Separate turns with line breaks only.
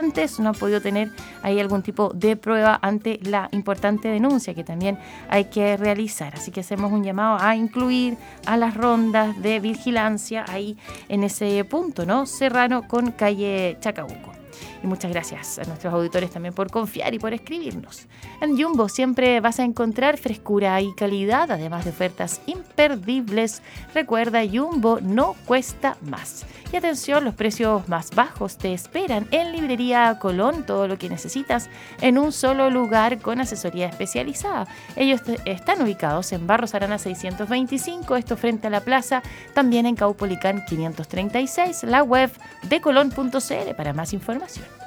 antes no han podido tener ahí algún tipo de prueba ante la importante denuncia que también hay que realizar. Así que hacemos un llamado a incluir a las rondas de vigilancia ahí en ese punto, ¿no? Serrano con calle Chacabuco. Y muchas gracias a nuestros auditores también por confiar y por escribirnos. En Jumbo siempre vas a encontrar frescura y calidad, además de ofertas imperdibles. Recuerda, Jumbo no cuesta más. Y atención, los precios más bajos te esperan en Librería Colón. Todo lo que necesitas en un solo lugar con asesoría especializada. Ellos están ubicados en Barros Arana 625, esto frente a la plaza. También en Caupolicán 536, la web de colón.cl para más información.